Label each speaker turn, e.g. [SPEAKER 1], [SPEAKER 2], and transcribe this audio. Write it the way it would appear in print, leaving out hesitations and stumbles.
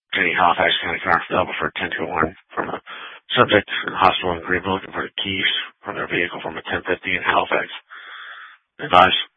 [SPEAKER 1] City, Halifax County Car available for 10-1 from a subject in the hospital in Greenville looking for the keys from their vehicle from a 1050 in Halifax. Advise